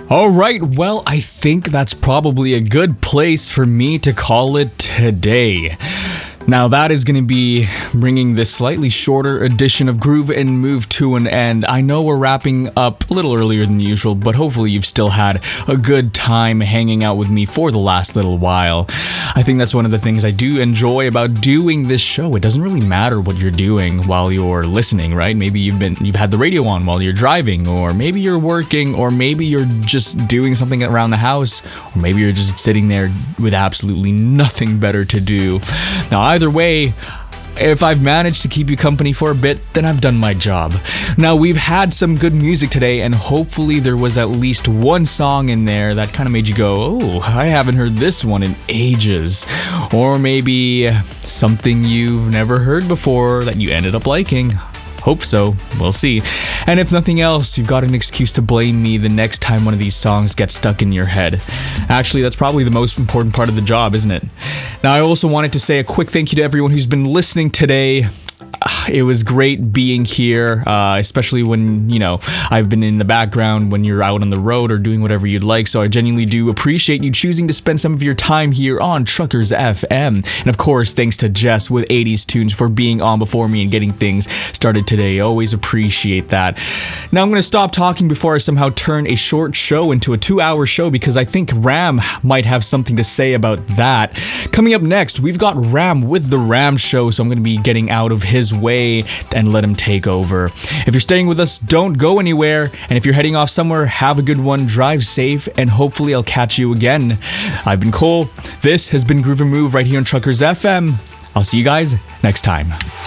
All right, well, I think that's probably a good place for me to call it today. Now that is going to be bringing this slightly shorter edition of Groove and Move to an end. I know we're wrapping up a little earlier than usual, but hopefully you've still had a good time hanging out with me for the last little while. I think that's one of the things I do enjoy about doing this show. It doesn't really matter what you're doing while you're listening, right? Maybe you've had the radio on while you're driving, or maybe you're working, or maybe you're just doing something around the house, or maybe you're just sitting there with absolutely nothing better to do. Now, either way, if I've managed to keep you company for a bit, then I've done my job. Now, we've had some good music today, and hopefully there was at least one song in there that kind of made you go, oh, I haven't heard this one in ages. Or maybe something you've never heard before that you ended up liking. Hope so. We'll see. And if nothing else, you've got an excuse to blame me the next time one of these songs gets stuck in your head. Actually, that's probably the most important part of the job, isn't it? Now, I also wanted to say a quick thank you to everyone who's been listening today. It was great being here, especially when, I've been in the background when you're out on the road or doing whatever you'd like. So I genuinely do appreciate you choosing to spend some of your time here on Truckers FM. And of course, thanks to Jess with 80s Tunes for being on before me and getting things started today. Always appreciate that. Now I'm going to stop talking before I somehow turn a short show into a 2-hour show, because I think Ram might have something to say about that. Coming up next, we've got Ram with The Ram Show, so I'm going to be getting out of his way and let him take over. If you're staying with us, don't go anywhere, and if you're heading off somewhere, have a good one, drive safe, and hopefully I'll catch you again. I've been Cole. This has been Groove and Move right here on Truckers FM. I'll see you guys next time.